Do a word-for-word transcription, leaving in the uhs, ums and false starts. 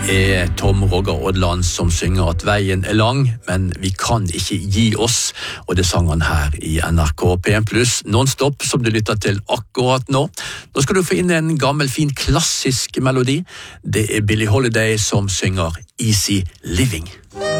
er Tom Roger Odland som synger at veien er lang, men vi kan ikke gi oss, og det sang han her i N R K P en pluss non-stop som du lytter til akkurat nå. Nå skal du få inn en gammel fin klassisk melodi. Det er Billie Holiday som synger Easy Living.